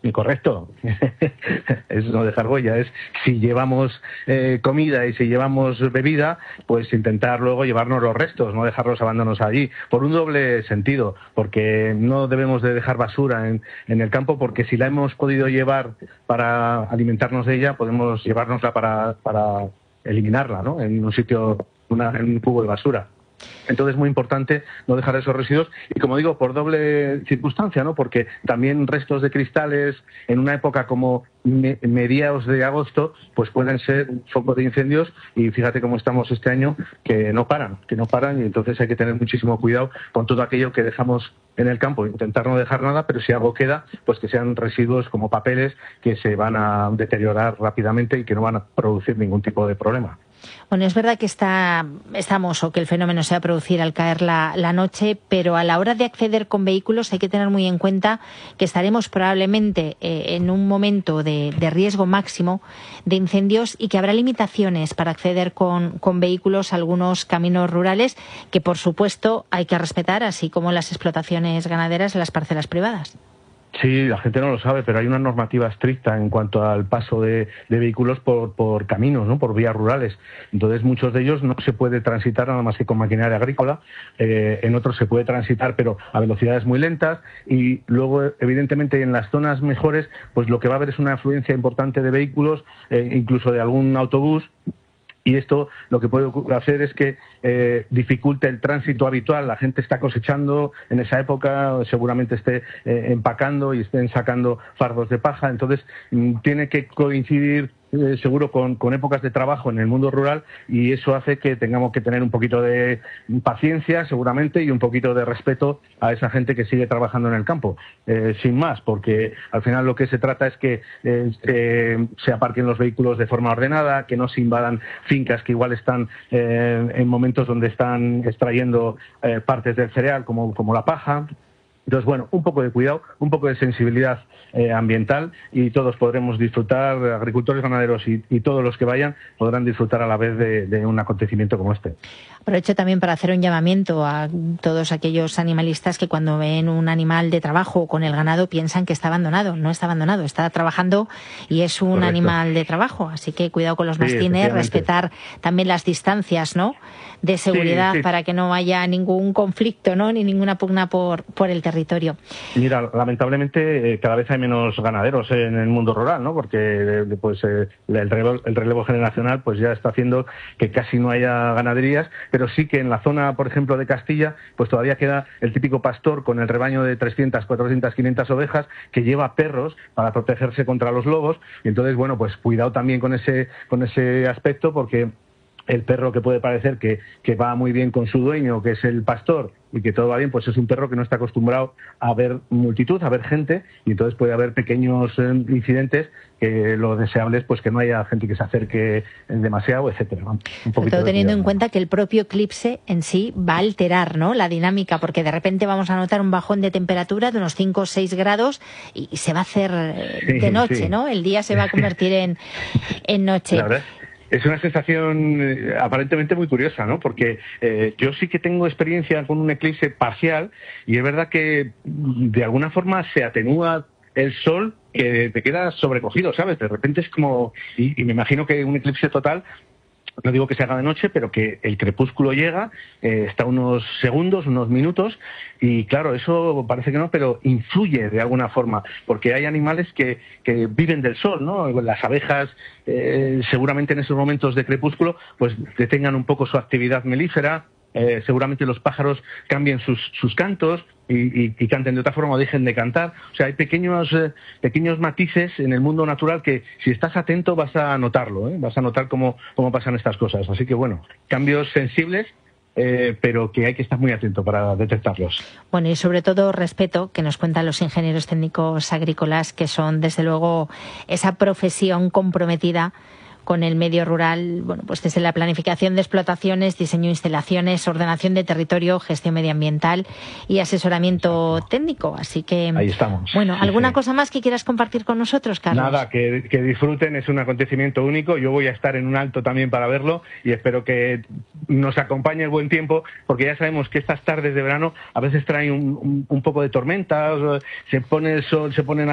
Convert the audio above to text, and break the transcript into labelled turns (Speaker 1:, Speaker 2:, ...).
Speaker 1: Correcto. Es no dejar huella. Es si llevamos comida y si llevamos bebida, pues intentar luego llevarnos los restos, no dejarlos abandonados allí. Por un doble sentido, porque no debemos de dejar basura en el campo, porque si la hemos podido llevar para alimentarnos de ella, podemos llevárnosla para eliminarla, ¿no? En un sitio, en un cubo de basura. Entonces es muy importante no dejar esos residuos y, como digo, por doble circunstancia, ¿no? Porque también restos de cristales en una época como mediados de agosto pues pueden ser un foco de incendios, y fíjate cómo estamos este año, que no paran, y entonces hay que tener muchísimo cuidado con todo aquello que dejamos en el campo, intentar no dejar nada, pero si algo queda, pues que sean residuos como papeles que se van a deteriorar rápidamente y que no van a producir ningún tipo de problema.
Speaker 2: Bueno, es verdad que estamos, o que el fenómeno se va a producir al caer la noche, pero a la hora de acceder con vehículos hay que tener muy en cuenta que estaremos probablemente en un momento de riesgo máximo de incendios, y que habrá limitaciones para acceder con vehículos a algunos caminos rurales que, por supuesto, hay que respetar, así como las explotaciones ganaderas en las parcelas privadas.
Speaker 1: Sí, la gente no lo sabe, pero hay una normativa estricta en cuanto al paso de vehículos por caminos, ¿no? Por vías rurales. Entonces, muchos de ellos no se puede transitar nada más que con maquinaria agrícola. En otros se puede transitar, pero a velocidades muy lentas. Y luego, evidentemente, en las zonas mejores, pues lo que va a haber es una afluencia importante de vehículos, incluso de algún autobús. Y esto lo que puede hacer es que dificulte el tránsito habitual. La gente está cosechando en esa época, seguramente esté empacando y estén sacando fardos de paja. Entonces, tiene que coincidir seguro con épocas de trabajo en el mundo rural, y eso hace que tengamos que tener un poquito de paciencia seguramente y un poquito de respeto a esa gente que sigue trabajando en el campo, sin más, porque al final lo que se trata es que se aparquen los vehículos de forma ordenada, que no se invadan fincas que igual están en momentos donde están extrayendo partes del cereal como la paja. Entonces, bueno, un poco de cuidado, un poco de sensibilidad ambiental, y todos podremos disfrutar, agricultores, ganaderos y todos los que vayan podrán disfrutar a la vez de un acontecimiento como este.
Speaker 2: Aprovecho también para hacer un llamamiento a todos aquellos animalistas que cuando ven un animal de trabajo con el ganado piensan que está abandonado. No está abandonado, está trabajando y es un
Speaker 1: Correcto.
Speaker 2: Animal de trabajo. Así que cuidado con los mastines, respetar también las distancias, ¿no?, de seguridad, para que no haya ningún conflicto, ¿no?, ni ninguna pugna por el territorio.
Speaker 1: Mira, lamentablemente cada vez hay menos ganaderos en el mundo rural, ¿no? Porque pues el relevo generacional pues ya está haciendo que casi no haya ganaderías, pero sí que en la zona, por ejemplo, de Castilla, pues todavía queda el típico pastor con el rebaño de 300, 400, 500 ovejas, que lleva perros para protegerse contra los lobos. Y entonces, bueno, pues cuidado también con ese aspecto, porque el perro que puede parecer que va muy bien con su dueño, que es el pastor, y que todo va bien, pues es un perro que no está acostumbrado a ver multitud, a ver gente, y entonces puede haber pequeños incidentes, que lo deseable es pues que no haya gente que se acerque demasiado, etcétera.
Speaker 2: Sobre todo teniendo en cuenta que el propio eclipse en sí va a alterar, ¿no?, la dinámica, porque de repente vamos a notar un bajón de temperatura de unos 5 o 6 grados y se va a hacer de noche, ¿no? El día se va a convertir en noche.
Speaker 1: La verdad, es una sensación aparentemente muy curiosa, ¿no? Porque yo sí que tengo experiencia con un eclipse parcial, y es verdad que de alguna forma se atenúa el sol, que te quedas sobrecogido, ¿sabes? De repente es como... Y me imagino que un eclipse total, no digo que se haga de noche, pero que el crepúsculo llega, está unos segundos, unos minutos, y claro, eso parece que no, pero influye de alguna forma, porque hay animales que viven del sol, ¿no? Las abejas, seguramente en esos momentos de crepúsculo, pues detengan un poco su actividad melífera. Seguramente los pájaros cambien sus cantos y canten de otra forma o dejen de cantar. O sea, hay pequeños matices en el mundo natural que, si estás atento, vas a notarlo, ¿eh? Vas a notar cómo pasan estas cosas. Así que, bueno, cambios sensibles, pero que hay que estar muy atento para detectarlos.
Speaker 2: Bueno, y sobre todo respeto, que nos cuentan los ingenieros técnicos agrícolas, que son, desde luego, esa profesión comprometida con el medio rural, bueno, pues desde la planificación de explotaciones, diseño de instalaciones, ordenación de territorio, gestión medioambiental y asesoramiento técnico. Así que
Speaker 1: ahí estamos.
Speaker 2: Bueno, ¿alguna cosa más que quieras compartir con nosotros, Carlos?
Speaker 1: Nada, que disfruten, es un acontecimiento único. Yo voy a estar en un alto también para verlo, y espero que nos acompañe el buen tiempo, porque ya sabemos que estas tardes de verano a veces traen un poco de tormentas, se pone el sol, se ponen